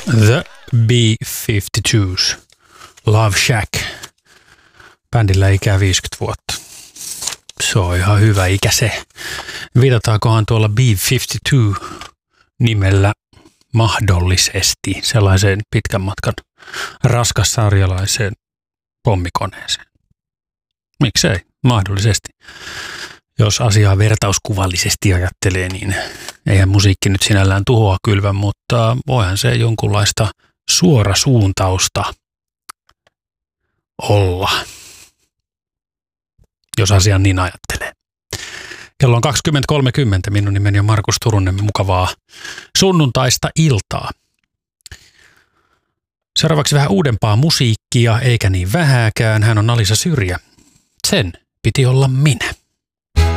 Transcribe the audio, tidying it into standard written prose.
The B-52s, Love Shack. Bändillä ikää 50 vuotta. Se on ihan hyvä ikä se. Viitataakohan tuolla B-52 nimellä mahdollisesti sellaiseen pitkän matkan raskassarjalaiseen pommikoneeseen? Miksei? Mahdollisesti. Jos asiaa vertauskuvallisesti ajattelee, niin eihän musiikki nyt sinällään tuhoa kylvä, mutta voihan se jonkunlaista suorasuuntausta olla, jos asian niin ajattelee. Kello on 20.30. Minun nimeni on Markus Turunen. Mukavaa sunnuntaista iltaa. Seuraavaksi vähän uudempaa musiikkia, eikä niin vähääkään. Hän on Alisa Syrjä. Sen piti olla minä.